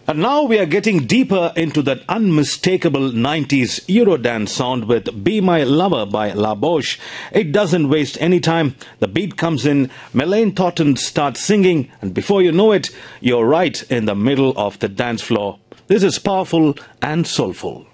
And now we are getting deeper into that unmistakable 90s Eurodance sound with Be My Lover by La Bouche. It doesn't waste any time. The beat comes in, Melaine Thornton starts singing, and before you know it, you're right in the middle of the dance floor. This is powerful and soulful.